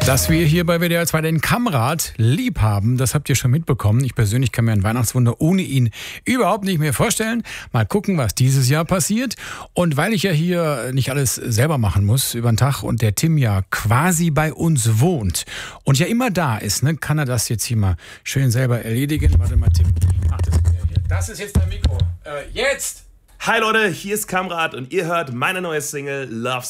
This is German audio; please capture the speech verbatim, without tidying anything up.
Dass wir hier bei W D R zwei den Kammrat lieb haben, das habt ihr schon mitbekommen. Ich persönlich kann mir ein Weihnachtswunder ohne ihn überhaupt nicht mehr vorstellen. Mal gucken, was dieses Jahr passiert. Und weil ich ja hier nicht alles selber machen muss über den Tag und der Tim ja quasi bei uns wohnt und ja immer da ist, ne, kann er das jetzt hier mal schön selber erledigen. Warte mal, Tim. Ach, das, hier. Das ist jetzt dein Mikro. Äh, jetzt! Hi Leute, hier ist Kammrat und ihr hört meine neue Single Love